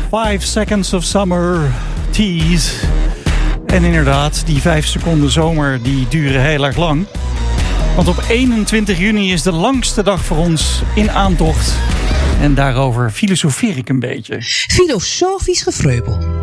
5 Seconds of Summer Tease. En inderdaad, die 5 seconden zomer die duren heel erg lang. Want op 21 juni is de langste dag voor ons in aantocht. En daarover filosofeer ik een beetje. Filosofisch gevreubel.